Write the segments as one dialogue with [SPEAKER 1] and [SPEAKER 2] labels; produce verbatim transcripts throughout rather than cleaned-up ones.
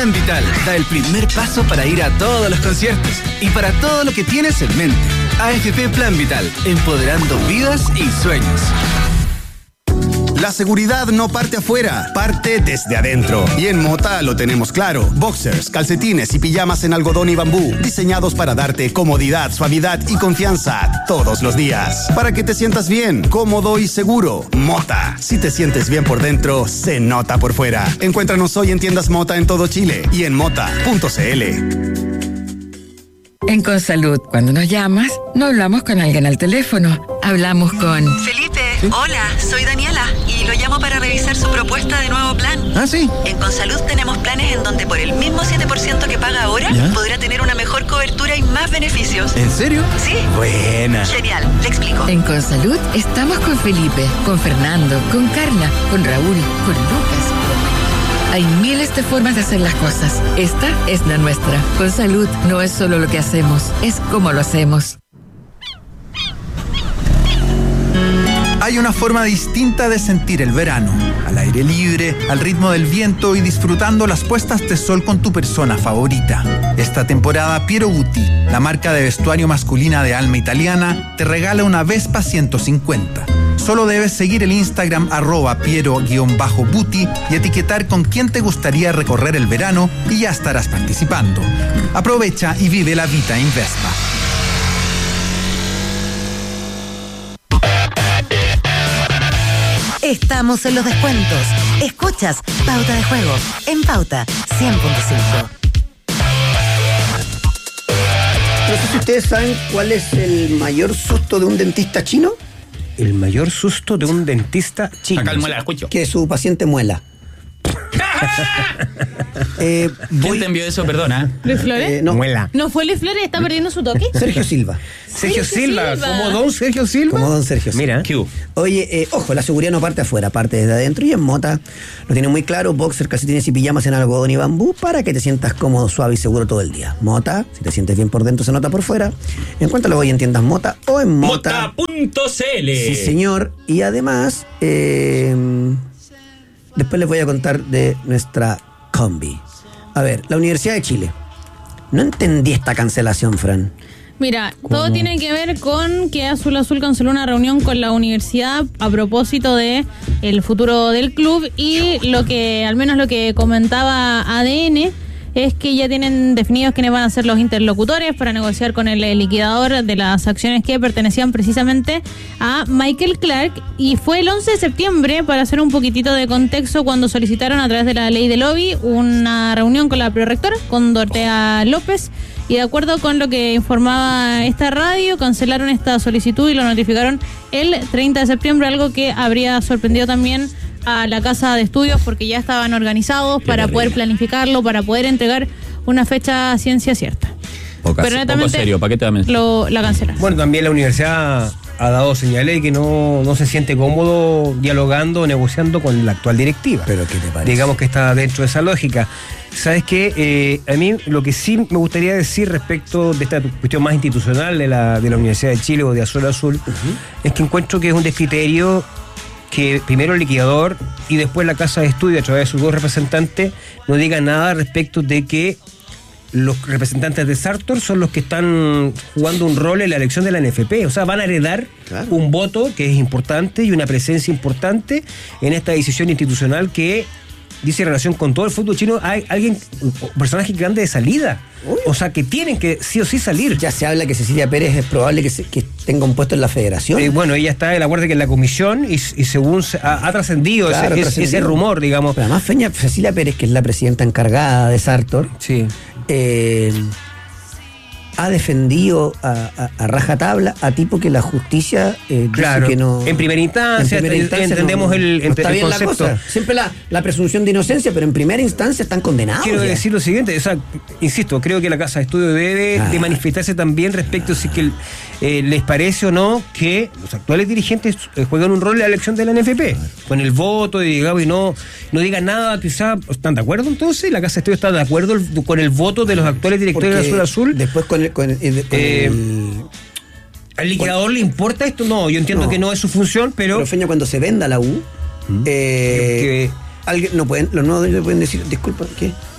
[SPEAKER 1] Plan Vital da el primer paso para ir a todos los conciertos y para todo lo que tienes en mente. A F P Plan Vital, empoderando vidas y sueños.
[SPEAKER 2] La seguridad no parte afuera, parte desde adentro. Y en Mota lo tenemos claro. Boxers, calcetines y pijamas en algodón y bambú, diseñados para darte comodidad, suavidad y confianza todos los días. Para que te sientas bien, cómodo y seguro. Mota. Si te sientes bien por dentro, se nota por fuera. Encuéntranos hoy en tiendas Mota en todo Chile y en mota punto c l.
[SPEAKER 3] En Consalud, cuando nos llamas, no hablamos con alguien al teléfono. Hablamos con...
[SPEAKER 4] Felipe, hola, soy Daniela y lo llamo para revisar su propuesta de nuevo plan.
[SPEAKER 1] ¿Ah, sí?
[SPEAKER 4] En Consalud tenemos planes en donde por el mismo siete por ciento que paga ahora, ¿ya?, podrá tener una mejor cobertura y más beneficios.
[SPEAKER 1] ¿En serio?
[SPEAKER 4] Sí.
[SPEAKER 1] Buena.
[SPEAKER 4] Genial, le explico.
[SPEAKER 3] En Consalud estamos con Felipe, con Fernando, con Carla, con Raúl, con Lucas. Hay miles de formas de hacer las cosas. Esta es la nuestra. Consalud no es solo lo que hacemos, es cómo lo hacemos.
[SPEAKER 5] Hay una forma distinta de sentir el verano, al aire libre, al ritmo del viento y disfrutando las puestas de sol con tu persona favorita. Esta temporada Piero Gutti, la marca de vestuario masculina de alma italiana, te regala una Vespa ciento cincuenta. Solo debes seguir el Instagram arroba piero-buti y etiquetar con quién te gustaría recorrer el verano y ya estarás participando. Aprovecha y vive la vida en Vespa.
[SPEAKER 6] Estamos en los descuentos. Escuchas Pauta de Juego en Pauta cien punto cinco.
[SPEAKER 7] No sé si ustedes saben cuál es el mayor susto de un dentista chino.
[SPEAKER 8] El mayor susto de un dentista chino.
[SPEAKER 1] Acá el muela, escucho.
[SPEAKER 7] Que su paciente muela.
[SPEAKER 1] eh, voy... ¿Quién te envió eso? Perdona.
[SPEAKER 9] ¿Luis Flores?
[SPEAKER 7] Eh, no.
[SPEAKER 8] Muela.
[SPEAKER 9] ¿No fue Luis Flores? ¿Está perdiendo su toque?
[SPEAKER 7] Sergio Silva.
[SPEAKER 8] Sergio, Sergio Silva.
[SPEAKER 9] Silva.
[SPEAKER 8] ¿Como don Sergio Silva?
[SPEAKER 7] Como don Sergio Silva.
[SPEAKER 8] Mira.
[SPEAKER 1] ¿Qué hubo?
[SPEAKER 7] Oye, eh, ojo, la seguridad no parte afuera, parte desde adentro. Y en Mota lo tiene muy claro: boxer, calcetines y pijamas en algodón y bambú para que te sientas cómodo, suave y seguro todo el día. Mota, si te sientes bien por dentro, se nota por fuera. Encuéntralo hoy en tiendas Mota o en Mota
[SPEAKER 8] punto c l.
[SPEAKER 7] Sí, señor. Y además, eh, después les voy a contar de nuestra combi. A ver, la Universidad de Chile. No entendí esta cancelación, Fran.
[SPEAKER 9] Mira,
[SPEAKER 7] ¿Cómo?
[SPEAKER 9] todo tiene que ver con que Azul Azul canceló una reunión con la universidad a propósito de el futuro del club y lo que, al menos lo que comentaba A D N, es que ya tienen definidos quiénes van a ser los interlocutores para negociar con el liquidador de las acciones que pertenecían precisamente a Michael Clark, y fue el once de septiembre, para hacer un poquitito de contexto, cuando solicitaron a través de la ley de lobby una reunión con la prorectora, con Dorotea López, y de acuerdo con lo que informaba esta radio, cancelaron esta solicitud y lo notificaron el treinta de septiembre, algo que habría sorprendido también a la casa de estudios porque ya estaban organizados Qué para terrible. poder planificarlo, para poder entregar una fecha a ciencia cierta.
[SPEAKER 1] Poca,
[SPEAKER 9] Pero netamente
[SPEAKER 1] poco serio, ¿para qué te da
[SPEAKER 9] lo, la cancelan.
[SPEAKER 8] Bueno, también la universidad ha dado señales de que no, no se siente cómodo dialogando o negociando con la actual directiva.
[SPEAKER 7] ¿Pero qué te parece?
[SPEAKER 8] Digamos que está dentro de esa lógica. ¿Sabes qué? Eh, a mí lo que sí me gustaría decir respecto de esta cuestión más institucional de la, de la Universidad de Chile o de Azul Azul, uh-huh. es que encuentro que es un descriterio que primero el liquidador y después la casa de estudio a través de sus dos representantes no digan nada respecto de que los representantes de Sartor son los que están jugando un rol en la elección de la N F P. O sea, van a heredar claro. un voto que es importante y una presencia importante en esta decisión institucional que dice en relación con todo el fútbol chino. Hay alguien, un personaje grande de salida. Uy. O sea, que tienen que sí o sí salir.
[SPEAKER 7] Ya se habla que Cecilia Pérez es probable que, se, que tenga un puesto en la federación.
[SPEAKER 8] Eh, bueno, ella está, la acuerdo que en la comisión y, y según se, ha, ha trascendido, claro, ese, trascendido ese rumor, digamos.
[SPEAKER 7] Pero además, Feña, Cecilia Pérez, que es la presidenta encargada de Sartor,
[SPEAKER 8] sí.
[SPEAKER 7] eh, ha defendido a, a, a rajatabla a tipo que la justicia eh,
[SPEAKER 8] claro.
[SPEAKER 7] dice que no.
[SPEAKER 8] En primera instancia, en primera instancia entendemos
[SPEAKER 7] no,
[SPEAKER 8] el,
[SPEAKER 7] no está
[SPEAKER 8] el
[SPEAKER 7] bien
[SPEAKER 8] concepto.
[SPEAKER 7] La cosa. Siempre la, la presunción de inocencia, pero en primera instancia están condenados.
[SPEAKER 8] Quiero
[SPEAKER 7] ya.
[SPEAKER 8] decir lo siguiente, o sea, insisto, creo que la Casa de Estudio debe ah. de manifestarse también respecto ah. si que eh, les parece o no que los actuales dirigentes eh, juegan un rol en la elección de la N F P, ah. con el voto, digamos, y no, no digan nada, quizá. ¿Están de acuerdo entonces? ¿La Casa de Estudio está de acuerdo el, con el voto de los actuales directores de Azul Azul?
[SPEAKER 7] Después con el, con el, el, con
[SPEAKER 8] eh,
[SPEAKER 7] el
[SPEAKER 8] ¿al liquidador le importa esto? No, yo entiendo no. que no es su función, pero...
[SPEAKER 7] Pero Feña, cuando se venda la U, ¿Mm? eh, alguien no pueden, los nuevos dueños pueden decir, disculpa, ¿qué?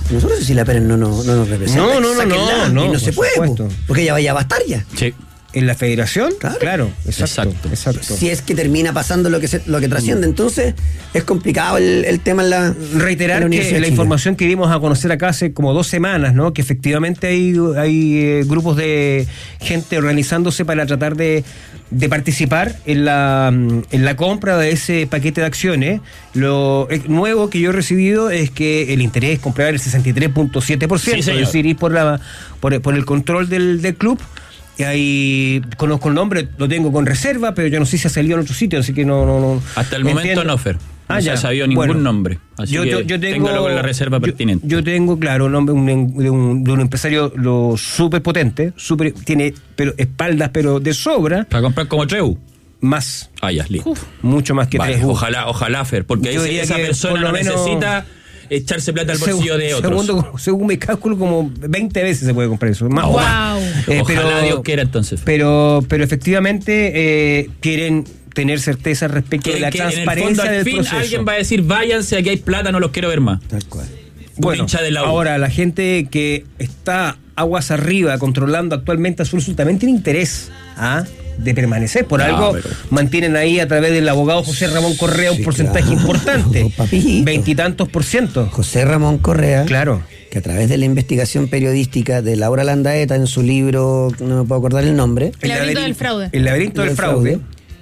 [SPEAKER 7] Nosotros no sé si la Pérez no, no, no nos representa.
[SPEAKER 8] No, no, no,
[SPEAKER 7] Sáquenla,
[SPEAKER 8] no, no,
[SPEAKER 7] y no se
[SPEAKER 8] por
[SPEAKER 7] puede,
[SPEAKER 8] supuesto.
[SPEAKER 7] po, porque ella vaya a bastar ya.
[SPEAKER 10] Sí.
[SPEAKER 8] ¿En la federación?
[SPEAKER 7] Claro.
[SPEAKER 8] Claro, exacto,
[SPEAKER 10] Exacto.
[SPEAKER 8] exacto.
[SPEAKER 7] Si es que termina pasando lo que se, lo que trasciende, entonces es complicado el, el tema en la
[SPEAKER 8] Reiterar
[SPEAKER 7] en la
[SPEAKER 8] que
[SPEAKER 7] Universidad
[SPEAKER 8] la
[SPEAKER 7] de Chile.
[SPEAKER 8] información que dimos a conocer acá hace como dos semanas, ¿no? Que efectivamente hay, hay eh, grupos de gente organizándose para tratar de, de participar en la, en la compra de ese paquete de acciones. Lo eh, nuevo que yo he recibido es que el interés es comprar el sesenta y tres punto siete por ciento,
[SPEAKER 10] Sí, señor.
[SPEAKER 8] es decir, ir por, la, por, por el control del, del club. Y ahí conozco el nombre, lo tengo con reserva, pero yo no sé si ha salido en otro sitio, así que no... no, no
[SPEAKER 10] Hasta el momento
[SPEAKER 8] entiendo.
[SPEAKER 10] no, Fer. No
[SPEAKER 8] Ah,
[SPEAKER 10] se
[SPEAKER 8] ya.
[SPEAKER 10] ha sabido ningún
[SPEAKER 8] Bueno,
[SPEAKER 10] nombre. Así
[SPEAKER 8] yo,
[SPEAKER 10] que
[SPEAKER 8] yo, yo tengo,
[SPEAKER 10] téngalo con la reserva
[SPEAKER 8] yo-
[SPEAKER 10] pertinente.
[SPEAKER 8] Yo tengo, claro, un nombre un- de, un, de un empresario lo súper potente, súper, tiene pero espaldas, pero de sobra,
[SPEAKER 10] Para comprar como Treu.
[SPEAKER 8] más,
[SPEAKER 10] Ah, ya, listo.
[SPEAKER 8] mucho más que
[SPEAKER 10] Vale,
[SPEAKER 8] tres U.
[SPEAKER 10] ojalá, ojalá, Fer, porque
[SPEAKER 8] Yo
[SPEAKER 10] ese-
[SPEAKER 8] diría
[SPEAKER 10] esa
[SPEAKER 8] que
[SPEAKER 10] persona
[SPEAKER 8] por lo
[SPEAKER 10] no
[SPEAKER 8] menos-
[SPEAKER 10] necesita echarse plata al bolsillo
[SPEAKER 8] Según-
[SPEAKER 10] de otros.
[SPEAKER 8] Segundo, según mi cálculo, como veinte veces se puede comprar eso. Más
[SPEAKER 10] Oh,
[SPEAKER 8] o más.
[SPEAKER 9] wow.
[SPEAKER 8] Eh,
[SPEAKER 10] Ojalá
[SPEAKER 8] pero-
[SPEAKER 10] Dios quiera entonces. Fer.
[SPEAKER 8] Pero, pero efectivamente eh, quieren tener certeza respecto
[SPEAKER 10] que,
[SPEAKER 8] de la
[SPEAKER 10] que en el
[SPEAKER 8] transparencia
[SPEAKER 10] fondo al
[SPEAKER 8] del
[SPEAKER 10] fin
[SPEAKER 8] proceso.
[SPEAKER 10] alguien va a decir, váyanse, aquí hay plata, no los quiero ver más.
[SPEAKER 7] Tal cual.
[SPEAKER 8] Bueno,
[SPEAKER 10] hincha de la U.
[SPEAKER 8] ahora la gente que está aguas arriba controlando actualmente Azul Azul también tiene interés ¿ah? de permanecer. Por
[SPEAKER 10] No,
[SPEAKER 8] algo
[SPEAKER 10] pero-
[SPEAKER 8] mantienen ahí a través del abogado José Ramón Correa un
[SPEAKER 7] Sí,
[SPEAKER 8] porcentaje
[SPEAKER 7] claro,
[SPEAKER 8] importante.
[SPEAKER 7] papito.
[SPEAKER 8] Veintitantos por ciento.
[SPEAKER 7] José Ramón Correa,
[SPEAKER 8] Claro.
[SPEAKER 7] que a través de la investigación periodística de Laura Landaeta en su libro, no me puedo acordar el nombre,
[SPEAKER 9] El laberinto del fraude.
[SPEAKER 8] El laberinto del fraude.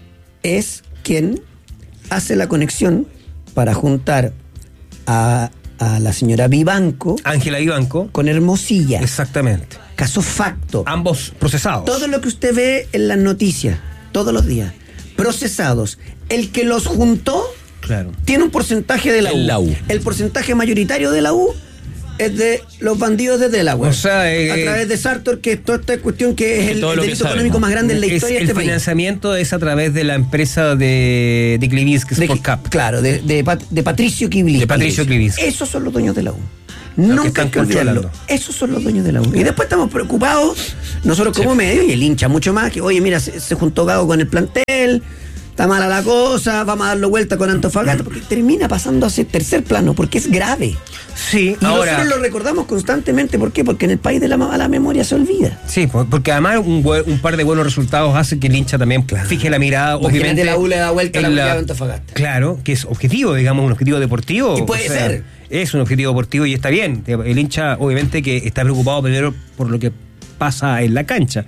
[SPEAKER 7] es quien hace la conexión para juntar a, a la señora Vivanco
[SPEAKER 8] Ángela Vivanco.
[SPEAKER 7] con Hermosilla.
[SPEAKER 8] Exactamente.
[SPEAKER 7] Caso facto.
[SPEAKER 8] Ambos procesados.
[SPEAKER 7] Todo lo que usted ve en las noticias, todos los días, procesados, el que los juntó
[SPEAKER 8] Claro.
[SPEAKER 7] tiene un porcentaje de la U.
[SPEAKER 10] En la U.
[SPEAKER 7] El porcentaje mayoritario de la U es de los bandidos de Delaware.
[SPEAKER 8] O sea, eh,
[SPEAKER 7] a través de Sartor, que es toda esta cuestión que es
[SPEAKER 10] Que
[SPEAKER 7] el,
[SPEAKER 10] todo
[SPEAKER 7] el
[SPEAKER 10] lo que
[SPEAKER 7] delito
[SPEAKER 10] sabemos.
[SPEAKER 7] económico más grande en la
[SPEAKER 8] Es-
[SPEAKER 7] historia de
[SPEAKER 8] el
[SPEAKER 7] este país.
[SPEAKER 8] financiamiento es a través de la empresa de, de Klivinsky
[SPEAKER 7] De-
[SPEAKER 8] Sport Cup.
[SPEAKER 7] Claro, de, de, Pat- de Patricio Kibliski.
[SPEAKER 8] De Patricio Klivinsky.
[SPEAKER 7] Esos son los dueños de la U.
[SPEAKER 8] que
[SPEAKER 7] Nunca
[SPEAKER 8] están
[SPEAKER 7] hay que olvidarlo.
[SPEAKER 8] controlando.
[SPEAKER 7] Esos son los dueños de la U. Y después estamos preocupados, nosotros como medio, y el hincha mucho más, que oye, mira, se, se juntó Gago con el plantel, está mala la cosa, vamos a darlo vuelta con Antofagasta, porque termina pasando a ser tercer plano, porque es grave.
[SPEAKER 8] Sí,
[SPEAKER 7] Y
[SPEAKER 8] ahora.
[SPEAKER 7] nosotros lo recordamos constantemente, ¿por qué? Porque en el país de la mala memoria se olvida.
[SPEAKER 8] Sí, por- porque además un, buen- un par de buenos resultados hace que el hincha también fije la mirada.
[SPEAKER 7] Imagínate,
[SPEAKER 8] Obviamente
[SPEAKER 7] la U le da vuelta a la
[SPEAKER 8] en
[SPEAKER 7] goleada de Antofagasta.
[SPEAKER 8] Claro, que es objetivo, digamos, un objetivo deportivo.
[SPEAKER 7] Y puede ser.
[SPEAKER 8] Es un objetivo deportivo y está bien. El hincha, obviamente, que está preocupado primero por lo que pasa en la cancha.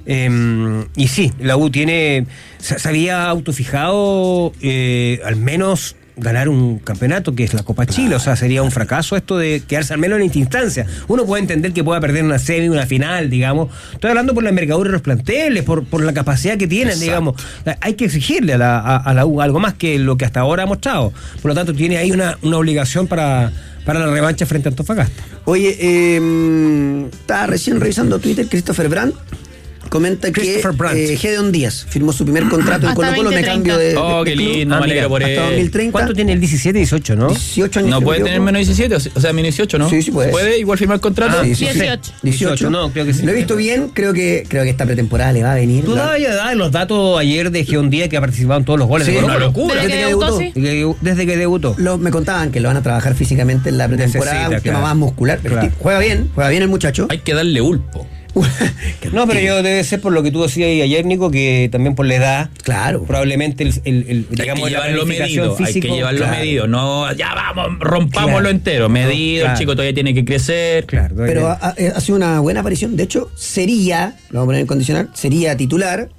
[SPEAKER 8] Eh, y sí, la U tiene. Se, se había autofijado eh, al menos ganar un campeonato que es la Copa Chile. O sea, sería un fracaso esto de quedarse al menos en esta instancia. Uno puede entender que pueda perder una semi, una final, digamos. Estoy hablando por la envergadura de los planteles, por, por la capacidad que tienen,
[SPEAKER 10] Exacto.
[SPEAKER 8] digamos. Hay que exigirle a la, a, a la U algo más que lo que hasta ahora ha mostrado. Por lo tanto, tiene ahí una, una obligación para, para la revancha frente a Antofagasta.
[SPEAKER 7] Oye, eh, estaba recién revisando Twitter, Christopher Brandt comenta que
[SPEAKER 8] Christopher Brandt.
[SPEAKER 7] eh, Gedeon Díaz firmó su primer contrato en
[SPEAKER 9] Hasta
[SPEAKER 7] Colo Colo, me
[SPEAKER 9] veinte treinta.
[SPEAKER 7] cambio de, de-
[SPEAKER 10] Oh,
[SPEAKER 7] de
[SPEAKER 10] qué
[SPEAKER 7] club.
[SPEAKER 10] lindo,
[SPEAKER 8] Ah,
[SPEAKER 10] me alegro
[SPEAKER 8] mira,
[SPEAKER 10] por
[SPEAKER 7] hasta
[SPEAKER 10] él.
[SPEAKER 7] dos mil treinta.
[SPEAKER 8] ¿Cuánto tiene el diecisiete, dieciocho, no?
[SPEAKER 7] dieciocho años.
[SPEAKER 10] No
[SPEAKER 7] si
[SPEAKER 10] puede
[SPEAKER 7] me
[SPEAKER 10] tener
[SPEAKER 7] equivoco.
[SPEAKER 10] menos diecisiete, o sea, menos dieciocho, ¿no?
[SPEAKER 7] Sí, sí puede.
[SPEAKER 10] ¿Puede igual firmar contrato?
[SPEAKER 8] Ah,
[SPEAKER 7] Sí, sí, sí.
[SPEAKER 9] dieciocho.
[SPEAKER 7] dieciocho.
[SPEAKER 8] No, creo que sí.
[SPEAKER 7] Lo he visto bien, creo que creo que esta pretemporada le va a venir.
[SPEAKER 8] Tú
[SPEAKER 7] La-
[SPEAKER 8] dabas ya dabas los datos ayer de Geon Díaz que ha participado en todos los goles
[SPEAKER 7] Sí,
[SPEAKER 8] de Colo
[SPEAKER 10] una
[SPEAKER 8] Colo.
[SPEAKER 10] locura.
[SPEAKER 9] Desde
[SPEAKER 7] Desde
[SPEAKER 9] que
[SPEAKER 7] que
[SPEAKER 9] debutó,
[SPEAKER 7] debutó.
[SPEAKER 9] sí.
[SPEAKER 8] Desde que- Desde que debutó.
[SPEAKER 7] Lo- me contaban que lo van a trabajar físicamente en la pretemporada,
[SPEAKER 8] Necesita,
[SPEAKER 7] un tema
[SPEAKER 8] claro.
[SPEAKER 7] más muscular, pero
[SPEAKER 8] Claro.
[SPEAKER 7] sí, juega bien, juega bien el muchacho.
[SPEAKER 10] Hay que darle ulpo.
[SPEAKER 8] No, pero yo debe ser por lo que tú decías ahí ayer, Nico, que también por la edad,
[SPEAKER 7] Claro.
[SPEAKER 8] probablemente el, el, el-
[SPEAKER 10] Hay
[SPEAKER 8] digamos,
[SPEAKER 10] que
[SPEAKER 8] la
[SPEAKER 10] llevarlo
[SPEAKER 8] planificación
[SPEAKER 10] medido, hay
[SPEAKER 8] físico,
[SPEAKER 10] que llevarlo
[SPEAKER 8] claro.
[SPEAKER 10] medido. No, ya vamos, rompámoslo
[SPEAKER 8] Claro.
[SPEAKER 10] entero. Medido,
[SPEAKER 8] Claro.
[SPEAKER 10] el chico todavía tiene que crecer.
[SPEAKER 8] Claro,
[SPEAKER 7] Pero ha, ha- ha sido una buena aparición. De hecho, sería, lo vamos a poner en condicional, sería titular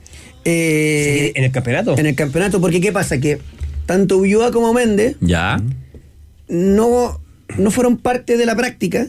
[SPEAKER 7] eh,
[SPEAKER 8] en el campeonato.
[SPEAKER 7] en el campeonato, porque ¿qué pasa? Que tanto Ulloa como Méndez
[SPEAKER 10] Ya.
[SPEAKER 7] no, no fueron parte de la práctica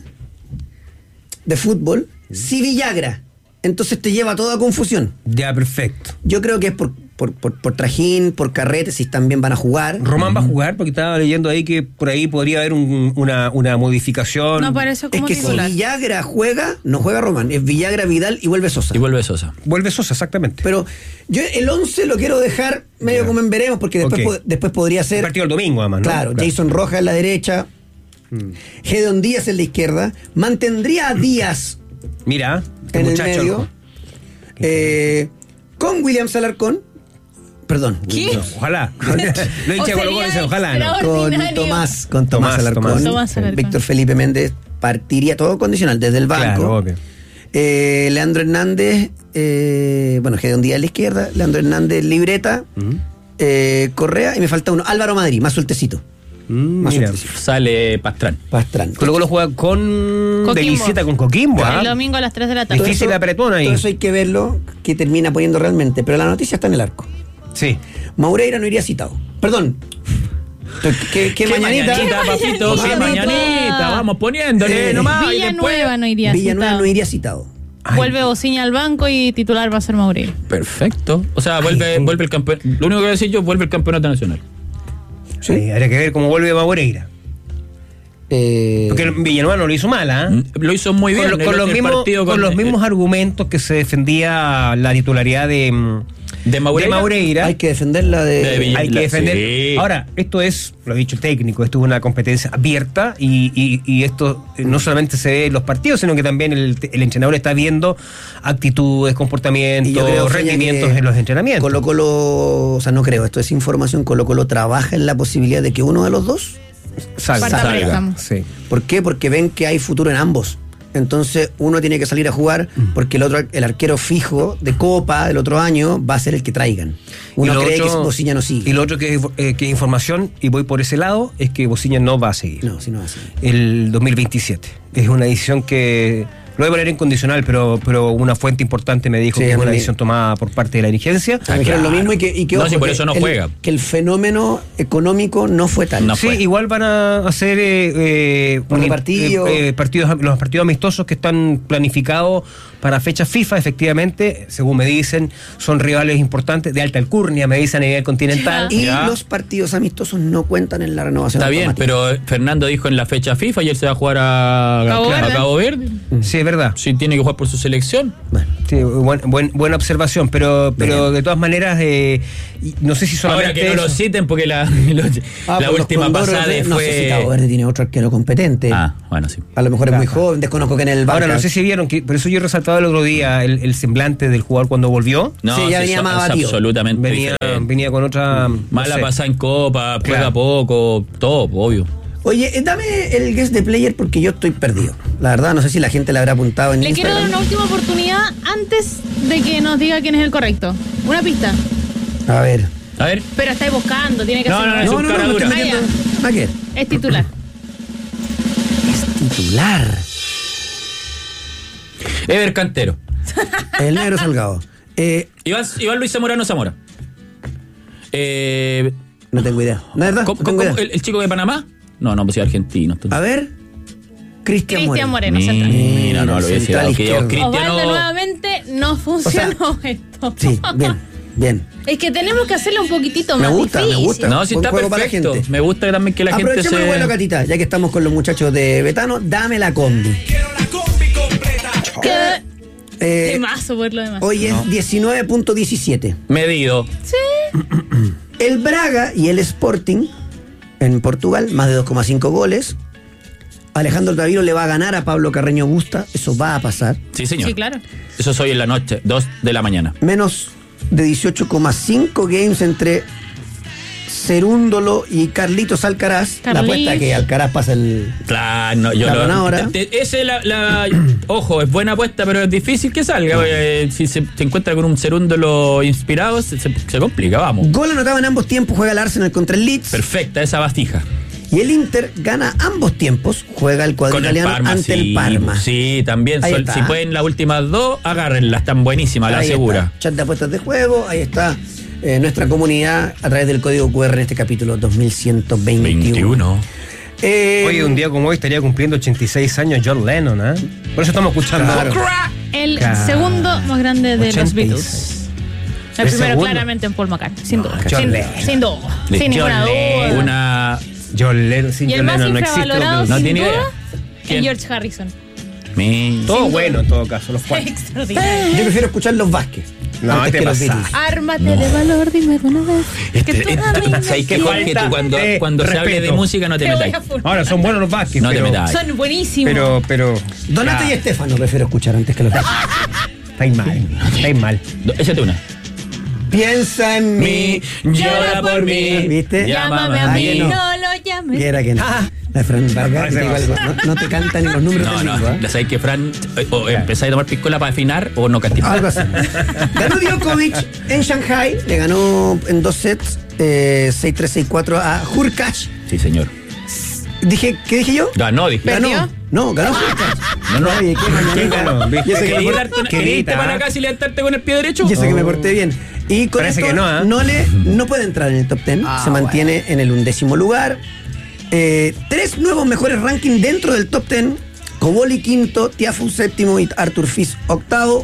[SPEAKER 7] de fútbol. Sí Villagra. Entonces te lleva a toda confusión.
[SPEAKER 8] Ya, perfecto.
[SPEAKER 7] Yo creo que es por, por, por, por trajín, por carrete, si también van a jugar.
[SPEAKER 8] Román va a jugar porque estaba leyendo ahí que por ahí podría haber un- una, una modificación.
[SPEAKER 9] No aparece
[SPEAKER 7] Es
[SPEAKER 9] como
[SPEAKER 7] que si
[SPEAKER 9] titular.
[SPEAKER 7] Villagra juega, no juega Román. Es Villagra, Vidal y vuelve Sosa.
[SPEAKER 10] Y vuelve Sosa.
[SPEAKER 8] Vuelve Sosa, exactamente.
[SPEAKER 7] Pero yo el once lo quiero dejar medio
[SPEAKER 8] Ya.
[SPEAKER 7] como en veremos, porque después,
[SPEAKER 8] Ok.
[SPEAKER 7] po- después podría
[SPEAKER 8] El
[SPEAKER 7] ser.
[SPEAKER 8] partido el domingo, además, ¿no?
[SPEAKER 7] Claro, Jason Rojas en la derecha, Gedeon Díaz en la izquierda. Mantendría a Díaz
[SPEAKER 8] Mira, este
[SPEAKER 7] en el
[SPEAKER 8] muchacho.
[SPEAKER 7] medio. eh, con William Salarcón. Perdón.
[SPEAKER 9] ¿Qué?
[SPEAKER 8] No, ojalá. Lo hincha
[SPEAKER 9] O
[SPEAKER 8] Colo Colo
[SPEAKER 9] sería
[SPEAKER 8] dice ojalá, ¿no?
[SPEAKER 9] extraordinario.
[SPEAKER 7] Con Tomás, con Tomás,
[SPEAKER 8] Tomás,
[SPEAKER 7] Alarcón.
[SPEAKER 8] Tomás.
[SPEAKER 9] Tomás Alarcón.
[SPEAKER 7] Víctor Felipe Méndez partiría todo condicional desde el banco.
[SPEAKER 8] Claro, obvio.
[SPEAKER 7] Eh, Leandro Hernández, eh, bueno, que de un día a la izquierda, Leandro Hernández, libreta, uh-huh. eh, Correa, y me falta uno, Álvaro Madrid, más sueltecito.
[SPEAKER 10] Mm, más mira, sale Pastrán.
[SPEAKER 7] Pastrán.
[SPEAKER 8] Luego lo juega con de visita con Coquimbo.
[SPEAKER 9] El domingo a las tres de la tarde.
[SPEAKER 8] Difícil apretón ahí.
[SPEAKER 7] Todo eso hay que verlo, que termina poniendo realmente. Pero la noticia está en el arco.
[SPEAKER 8] Sí.
[SPEAKER 7] Maureira no iría citado. Perdón. ¿Qué, qué,
[SPEAKER 10] ¿Qué
[SPEAKER 7] mañanita?
[SPEAKER 10] mañanita, papito? ¿Qué mañanita? Vamos poniéndole
[SPEAKER 7] eh,
[SPEAKER 10] nomás.
[SPEAKER 9] Villanueva no iría
[SPEAKER 7] Villanueva
[SPEAKER 9] citado.
[SPEAKER 7] no iría citado.
[SPEAKER 9] Ay. Vuelve Bociña al banco y titular va a ser Maureira.
[SPEAKER 10] Perfecto. O sea, vuelve, Ay, vuelve el campeonato. Lo único que voy a decir yo, vuelve el campeonato nacional.
[SPEAKER 8] Sí, sí, habría que ver cómo vuelve Maureira. Eh, Porque Villanueva no lo hizo mal, ¿ah? ¿eh?
[SPEAKER 10] Lo hizo muy bien.
[SPEAKER 8] Con, con,
[SPEAKER 10] el,
[SPEAKER 8] los,
[SPEAKER 10] el
[SPEAKER 8] mismos, con, con los mismos argumentos que se defendía la titularidad de,
[SPEAKER 10] de, Maureira.
[SPEAKER 8] de Maureira.
[SPEAKER 7] Hay que defenderla de,
[SPEAKER 10] de Villa,
[SPEAKER 8] Hay que defender.
[SPEAKER 10] Sí.
[SPEAKER 8] Ahora, esto es, lo ha dicho el técnico, esto es una competencia abierta y, y, y esto no solamente se ve en los partidos, sino que también el, el entrenador está viendo actitudes, comportamientos, rendimientos en los entrenamientos.
[SPEAKER 7] Colo Colo, o sea, no creo, esto es información, Colo Colo trabaja en la posibilidad de que uno de los dos
[SPEAKER 8] salga.
[SPEAKER 7] salga.
[SPEAKER 8] Sí.
[SPEAKER 7] ¿Por qué? Porque ven que hay futuro en ambos. Entonces uno tiene que salir a jugar porque el otro, el arquero fijo de Copa del otro año va a ser el que traigan. Uno cree otro, que Bociña no sigue.
[SPEAKER 8] Y lo otro que, eh, que información, y voy por ese lado, es que Bociña no va a seguir.
[SPEAKER 7] No, sí no va a seguir.
[SPEAKER 8] El dos mil veintisiete. Es una decisión que lo voy a poner incondicional, pero, pero una fuente importante me dijo sí, que es una decisión tomada por parte de la dirigencia.
[SPEAKER 7] Ah, claro. Lo mismo y que, y que
[SPEAKER 10] no,
[SPEAKER 7] ojo,
[SPEAKER 10] si por eso no
[SPEAKER 7] el,
[SPEAKER 10] juega.
[SPEAKER 7] Que el fenómeno económico no fue tal.
[SPEAKER 8] No sí, fue. Igual van a hacer eh, eh, un,
[SPEAKER 7] partido.
[SPEAKER 8] eh, partidos, los partidos amistosos que están planificados para fecha FIFA, efectivamente, según me dicen, son rivales importantes de alta alcurnia, me dicen a nivel continental.
[SPEAKER 7] Y
[SPEAKER 10] ya.
[SPEAKER 7] los partidos amistosos no cuentan en la renovación.
[SPEAKER 10] Está bien, pero Fernando dijo en la fecha FIFA y él se va a jugar a Cabo, a, a Cabo Verde.
[SPEAKER 8] Sí, es verdad.
[SPEAKER 10] Sí, tiene que jugar por su selección.
[SPEAKER 8] Bueno, sí, buen, buen, buena observación, pero, pero de todas maneras, eh, no sé si solamente.
[SPEAKER 10] Ahora que no
[SPEAKER 8] eso.
[SPEAKER 10] lo citen porque la, lo,
[SPEAKER 7] ah,
[SPEAKER 10] la última pasada
[SPEAKER 7] fue.
[SPEAKER 10] fue.
[SPEAKER 7] No sé si Cabo Verde tiene otro arquero competente.
[SPEAKER 10] Ah, bueno, sí.
[SPEAKER 7] A lo mejor claro. es muy joven, desconozco que en el
[SPEAKER 8] banca. Ahora, no sé si vieron, que por eso yo resaltaba el otro día el, el semblante del jugador cuando volvió.
[SPEAKER 10] No,
[SPEAKER 7] sí, ya
[SPEAKER 10] sí,
[SPEAKER 7] venía
[SPEAKER 10] so,
[SPEAKER 7] más abatido.
[SPEAKER 10] Absolutamente.
[SPEAKER 8] Venía, venía con otra.
[SPEAKER 10] Mala
[SPEAKER 8] no sé.
[SPEAKER 10] pasada en Copa, juega
[SPEAKER 8] claro.
[SPEAKER 10] poco, todo, obvio.
[SPEAKER 7] Oye, dame el guest de player porque yo estoy perdido. La verdad, no sé si la gente le habrá apuntado en
[SPEAKER 9] Le
[SPEAKER 7] Instagram.
[SPEAKER 9] quiero dar una última oportunidad antes de que nos diga quién es el correcto. Una pista.
[SPEAKER 7] A ver.
[SPEAKER 10] A ver.
[SPEAKER 9] Pero estáis buscando, tiene que
[SPEAKER 10] no,
[SPEAKER 9] ser.
[SPEAKER 10] No, no, es
[SPEAKER 7] no,
[SPEAKER 10] un
[SPEAKER 7] no,
[SPEAKER 10] cara
[SPEAKER 7] no,
[SPEAKER 10] dura.
[SPEAKER 7] no, no, no, no,
[SPEAKER 9] es titular.
[SPEAKER 7] Es titular.
[SPEAKER 10] Ever Cantero.
[SPEAKER 7] El negro Salgado. Eh,
[SPEAKER 10] Iván, Iván Luis Zamorano Zamora. Eh,
[SPEAKER 7] no tengo idea. ¿No es verdad?
[SPEAKER 10] ¿Cómo,
[SPEAKER 7] no tengo
[SPEAKER 10] cómo,
[SPEAKER 7] idea.
[SPEAKER 10] El, ¿El chico de Panamá? No, no, pues sí, argentino. Entonces.
[SPEAKER 7] A ver. Cristian Moreno.
[SPEAKER 9] Moreno,
[SPEAKER 10] Mira,
[SPEAKER 9] central.
[SPEAKER 10] Mira, no, lo voy a decir.
[SPEAKER 9] Cristiano... Osvaldo, nuevamente no funcionó o sea, esto.
[SPEAKER 7] Sí, bien, bien.
[SPEAKER 9] Es que tenemos que hacerlo un poquitito
[SPEAKER 7] me
[SPEAKER 9] más
[SPEAKER 7] gusta,
[SPEAKER 9] difícil.
[SPEAKER 7] Me gusta,
[SPEAKER 10] No, si está perfecto. Me gusta también que la gente se...
[SPEAKER 7] Aprovechemos bueno, Catita, ya que estamos con los muchachos de Betano, dame la combi.
[SPEAKER 11] Quiero la combi completa.
[SPEAKER 9] ¿Qué?
[SPEAKER 7] Eh,
[SPEAKER 9] Temazo por lo demás.
[SPEAKER 7] Hoy es no. diecinueve punto diecisiete.
[SPEAKER 10] Medido.
[SPEAKER 9] Sí.
[SPEAKER 7] El Braga y el Sporting en Portugal, más de dos coma cinco goles. Alejandro Taviro le va a ganar a Pablo Carreño Busta, eso va a pasar.
[SPEAKER 10] Sí, señor.
[SPEAKER 9] Sí, claro.
[SPEAKER 10] Eso es hoy en la noche, dos de la mañana.
[SPEAKER 7] Menos de dieciocho coma cinco games entre Cerúndolo y Carlitos Alcaraz.
[SPEAKER 9] Carlitos.
[SPEAKER 7] La apuesta que Alcaraz pasa el.
[SPEAKER 10] Claro, no, yo
[SPEAKER 7] la
[SPEAKER 10] lo.
[SPEAKER 7] ahora.
[SPEAKER 10] Ese la, la ojo, es buena apuesta, pero es difícil que salga. No. Eh, si se, se encuentra con un Cerúndolo inspirado, se, se, se complica, vamos.
[SPEAKER 7] Gol anotado en ambos tiempos, juega el Arsenal contra el Leeds.
[SPEAKER 10] Perfecta esa bastija.
[SPEAKER 7] Y el Inter gana ambos tiempos, juega el cuadro italiano ante
[SPEAKER 10] sí,
[SPEAKER 7] el Parma.
[SPEAKER 10] Sí, también. Sol, si pueden las últimas dos, agárrenlas, están buenísimas, la asegura.
[SPEAKER 7] Está. Chat de apuestas de juego, ahí está eh, nuestra comunidad a través del código cu erre en este capítulo dos mil ciento veintiuno.
[SPEAKER 10] veintiuno.
[SPEAKER 8] Eh, Hoy un día como hoy estaría cumpliendo ochenta y seis años John Lennon, ¿eh? Por eso estamos escuchando.
[SPEAKER 7] Claro.
[SPEAKER 9] El
[SPEAKER 8] claro.
[SPEAKER 9] segundo más grande de
[SPEAKER 8] ochenta y seis.
[SPEAKER 9] los Beatles. El, el primero segundo. Claramente en Paul McCartney, sin duda.
[SPEAKER 8] John
[SPEAKER 9] sin,
[SPEAKER 8] Lennon.
[SPEAKER 9] sin duda.
[SPEAKER 10] De
[SPEAKER 9] sin
[SPEAKER 10] John
[SPEAKER 9] ninguna
[SPEAKER 10] Lennon.
[SPEAKER 9] duda.
[SPEAKER 10] Una...
[SPEAKER 8] John Lennon, sin
[SPEAKER 9] y el
[SPEAKER 8] John
[SPEAKER 9] más
[SPEAKER 8] Lennon no
[SPEAKER 9] infravalorado,
[SPEAKER 8] existe.
[SPEAKER 10] No
[SPEAKER 9] sin
[SPEAKER 10] tiene
[SPEAKER 9] duda,
[SPEAKER 10] idea.
[SPEAKER 9] es
[SPEAKER 10] ¿Quién?
[SPEAKER 9] George Harrison.
[SPEAKER 10] Mi...
[SPEAKER 8] Todo
[SPEAKER 9] Sin
[SPEAKER 8] bueno
[SPEAKER 9] duda.
[SPEAKER 8] en todo caso, los cuatro.
[SPEAKER 9] Extraordinario.
[SPEAKER 7] Yo prefiero escuchar los Vázquez.
[SPEAKER 8] No,
[SPEAKER 7] antes
[SPEAKER 8] te
[SPEAKER 7] que los
[SPEAKER 8] pasa.
[SPEAKER 7] Beatles.
[SPEAKER 9] Ármate no. de valor, dime de una vez.
[SPEAKER 10] Este,
[SPEAKER 9] que tú
[SPEAKER 10] este,
[SPEAKER 9] a mí me
[SPEAKER 10] ¿sabes qué, Jorge? Que tú cuando,
[SPEAKER 8] eh,
[SPEAKER 10] cuando se hable de música no te,
[SPEAKER 9] te
[SPEAKER 10] metáis.
[SPEAKER 8] Ahora, son buenos los Vázquez.
[SPEAKER 10] No
[SPEAKER 8] pero,
[SPEAKER 10] te metáis.
[SPEAKER 9] Son buenísimos.
[SPEAKER 8] Pero, pero.
[SPEAKER 7] Donato
[SPEAKER 8] claro.
[SPEAKER 7] y Estefano prefiero escuchar antes que los Beatles.
[SPEAKER 8] Estáis mal, estáis mal.
[SPEAKER 10] Échate una.
[SPEAKER 7] Piensa en mí,
[SPEAKER 10] llora por mí.
[SPEAKER 7] ¿Viste?
[SPEAKER 9] Llámame a
[SPEAKER 7] Ah,
[SPEAKER 9] mí,
[SPEAKER 7] que
[SPEAKER 9] no.
[SPEAKER 7] no.
[SPEAKER 9] no lo llames.
[SPEAKER 7] Que era que no.
[SPEAKER 8] Ah,
[SPEAKER 7] La de Fran Vargas, te digo algo, no, no te cantan ni los números
[SPEAKER 10] No,
[SPEAKER 7] del
[SPEAKER 10] no,
[SPEAKER 7] bingo, ¿eh?
[SPEAKER 10] ya sabéis que Fran o empezáis a tomar piscola para afinar o no castigar.
[SPEAKER 7] Algo así. Ganó Djokovic en Shanghai, le ganó en dos sets, eh, seis tres seis cuatro a Hurkacz.
[SPEAKER 10] Sí, señor.
[SPEAKER 7] Dije, ¿qué dije yo?
[SPEAKER 10] Ganó, dije.
[SPEAKER 7] Ganó. No, ganó Hurkacz.
[SPEAKER 10] No, no.
[SPEAKER 7] Oye, ¿qué mañana?
[SPEAKER 8] ¿Quién ganó? ¿Viste?
[SPEAKER 7] Y eso que me
[SPEAKER 10] ¿Querías
[SPEAKER 7] por-
[SPEAKER 10] darte una-
[SPEAKER 8] Querida,
[SPEAKER 10] querías irte para
[SPEAKER 8] ¿ah?
[SPEAKER 10] acá y levantarte con el pie derecho?
[SPEAKER 7] Y eso que me porté bien. Y con
[SPEAKER 8] Parece
[SPEAKER 7] esto
[SPEAKER 8] que no, ¿eh?
[SPEAKER 7] no, le, no puede entrar en el top ten.
[SPEAKER 6] Ah,
[SPEAKER 7] se mantiene en el undécimo lugar. Eh, tres nuevos mejores rankings dentro del top ten. Koboli quinto, Tiafoe séptimo y Arthur Fils octavo.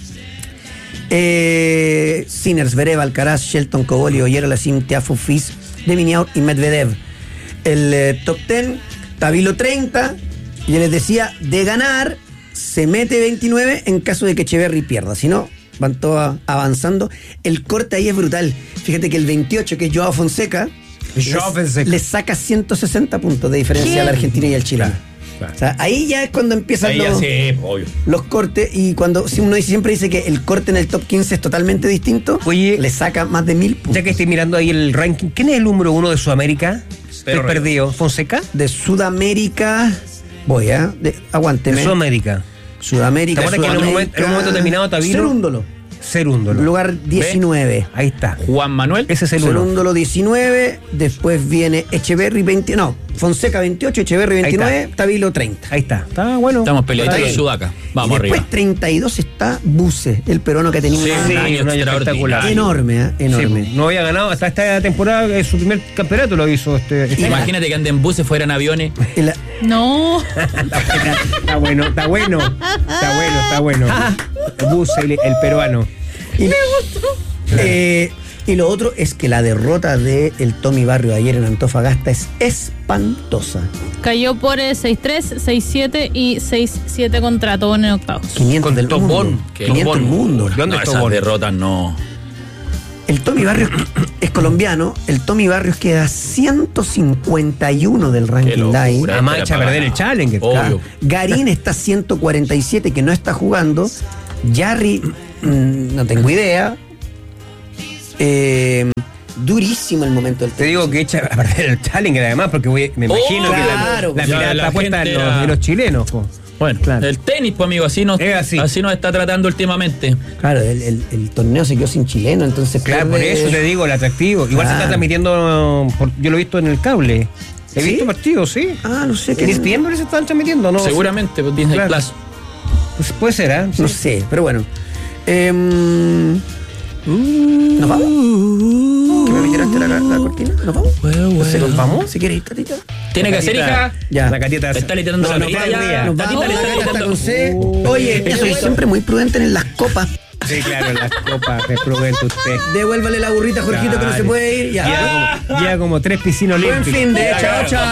[SPEAKER 7] Eh, Sinner, Zverev, Alcaraz, Shelton, Koboli, Oyer, Alassim, Tiafoe, Fils, Deminiaur y Medvedev. El eh, top ten, Tabilo treinta. Y les decía, de ganar, se mete veintinueve en caso de que Echeverry pierda. Si no, van todos avanzando. El corte ahí es brutal. Fíjate que el veintiocho, que es Joao Fonseca,
[SPEAKER 8] Joao
[SPEAKER 7] les-
[SPEAKER 8] Fonseca.
[SPEAKER 7] le saca ciento sesenta puntos de diferencia al argentino y al chileno.
[SPEAKER 8] Claro.
[SPEAKER 7] O sea, ahí ya es cuando empiezan
[SPEAKER 10] Ahí ya
[SPEAKER 7] los,
[SPEAKER 10] sí, obvio.
[SPEAKER 7] los cortes. Y cuando si uno dice- siempre dice que el corte en el top quince es totalmente distinto,
[SPEAKER 8] Oye,
[SPEAKER 7] le saca más de mil puntos.
[SPEAKER 8] Ya que estoy mirando ahí el ranking, ¿quién es el número uno de Sudamérica?
[SPEAKER 10] Pero
[SPEAKER 8] Estoy perdido. ¿Fonseca?
[SPEAKER 7] De Sudamérica, voy, ¿eh? De, aguánteme.
[SPEAKER 8] De Sudamérica.
[SPEAKER 7] Sudamérica,
[SPEAKER 8] ¿Te acuerdas que en un momento- en un momento determinado Tabilo-
[SPEAKER 7] Cerúndolo,
[SPEAKER 8] Cerúndolo.
[SPEAKER 7] lugar diecinueve.
[SPEAKER 8] Ahí está.
[SPEAKER 10] Juan Manuel.
[SPEAKER 8] Ese es el uno.
[SPEAKER 7] Cerúndolo diecinueve, después viene Echeverry veinte, no, Fonseca veintiocho, Echeverry veintinueve, Tabilo treinta.
[SPEAKER 8] Ahí está. Está bueno.
[SPEAKER 10] Estamos peleaditos
[SPEAKER 7] Está
[SPEAKER 10] en
[SPEAKER 7] bien.
[SPEAKER 10] Sudaca. Vamos
[SPEAKER 7] y después
[SPEAKER 10] arriba.
[SPEAKER 7] treinta y dos está Buse, el peruano que ha tenido
[SPEAKER 10] Sí,
[SPEAKER 7] un
[SPEAKER 10] sí,
[SPEAKER 7] año
[SPEAKER 10] un año
[SPEAKER 8] espectacular.
[SPEAKER 7] enorme, ¿eh? enorme.
[SPEAKER 8] Sí, no había ganado hasta esta temporada, eh, su primer campeonato lo hizo este. este año.
[SPEAKER 10] Imagínate que anden buses, fueran aviones.
[SPEAKER 7] Y la-
[SPEAKER 9] No.
[SPEAKER 8] Está bueno, está bueno. Está bueno, está bueno. Bus, el, el peruano.
[SPEAKER 7] y, eh, y lo otro es que la derrota de el Tommy Barrio ayer en Antofagasta es espantosa.
[SPEAKER 9] Cayó por el seis tres, seis siete y seis siete contra Tobón en octavos.
[SPEAKER 7] quinientos del
[SPEAKER 8] Tobón,
[SPEAKER 7] mundo.
[SPEAKER 10] que
[SPEAKER 7] quinientos del
[SPEAKER 10] Tobón.
[SPEAKER 7] mundo.
[SPEAKER 8] ¿De dónde
[SPEAKER 10] No,
[SPEAKER 8] es
[SPEAKER 10] esas
[SPEAKER 8] Tobón?
[SPEAKER 10] derrotas no.
[SPEAKER 7] El Tommy Barrios es colombiano. El Tommy Barrios queda ciento cincuenta y uno del
[SPEAKER 10] Qué
[SPEAKER 7] ranking
[SPEAKER 10] locura.
[SPEAKER 7] line.
[SPEAKER 8] Nada más echa a perder el Challenger.
[SPEAKER 10] Obvio.
[SPEAKER 7] Garín está ciento cuarenta y siete, que no está jugando. Jarry, mm, no tengo idea. Eh, durísimo el momento del
[SPEAKER 8] Te digo que echa a perder el Challenger además, porque voy- me
[SPEAKER 10] Oh,
[SPEAKER 8] imagino que la-
[SPEAKER 7] claro,
[SPEAKER 8] la,
[SPEAKER 10] ya
[SPEAKER 8] mirada
[SPEAKER 10] la
[SPEAKER 8] está puesta en
[SPEAKER 10] gente
[SPEAKER 8] los,
[SPEAKER 10] era-
[SPEAKER 8] en los chilenos. Po.
[SPEAKER 10] Bueno,
[SPEAKER 8] Claro.
[SPEAKER 10] el tenis, pues amigo, así nos,
[SPEAKER 8] Es así.
[SPEAKER 10] así nos está tratando últimamente.
[SPEAKER 7] Claro, el, el- el torneo se quedó sin chileno, entonces.
[SPEAKER 8] Claro, por
[SPEAKER 7] pierde-
[SPEAKER 8] eso te digo, el atractivo. Igual se
[SPEAKER 7] Claro.
[SPEAKER 8] está transmitiendo, por- yo lo he visto en el cable. He
[SPEAKER 7] ¿Sí?
[SPEAKER 8] visto partidos, sí.
[SPEAKER 7] Ah, no sé
[SPEAKER 8] ¿En
[SPEAKER 7] qué.
[SPEAKER 8] E S P N se están transmitiendo? No,
[SPEAKER 10] Seguramente, pues Disney
[SPEAKER 8] Claro.
[SPEAKER 10] Plus.
[SPEAKER 8] Pues puede ser, ¿eh?
[SPEAKER 7] No sé, pero bueno. Em, ¿Nos vamos? ¿Que me tiraste la, la cortina? ¿Nos vamos? No sé, ¿Nos vamos? ¿Si quieres ir, Tatita?
[SPEAKER 10] Tiene que hacer, hija.
[SPEAKER 7] Ya.
[SPEAKER 8] La catita
[SPEAKER 10] Te está literando
[SPEAKER 7] No,
[SPEAKER 10] la
[SPEAKER 7] nos
[SPEAKER 10] pelea
[SPEAKER 7] vamos,
[SPEAKER 10] ya.
[SPEAKER 7] nos
[SPEAKER 10] Tatita
[SPEAKER 7] vamos.
[SPEAKER 10] le está
[SPEAKER 7] Tatita está
[SPEAKER 10] literando.
[SPEAKER 7] con C. Oye, yo soy siempre muy prudente en las copas.
[SPEAKER 8] Sí, claro, en las copas, es prudente usted.
[SPEAKER 7] Devuélvale la burrita, Jorgito, que no se
[SPEAKER 8] Dale.
[SPEAKER 7] puede ir. Ya.
[SPEAKER 8] Lleva como, lleva como tres piscinas
[SPEAKER 7] Buen
[SPEAKER 8] olímpicos.
[SPEAKER 7] fin de. Chao, chao.